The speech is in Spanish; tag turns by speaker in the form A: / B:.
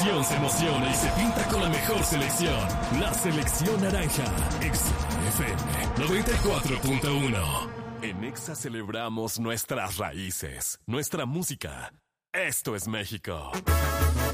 A: afición se emociona y se pinta con la mejor selección. La selección naranja. Exa FM 94.1. En Exa celebramos nuestras raíces, nuestra música. Esto es México.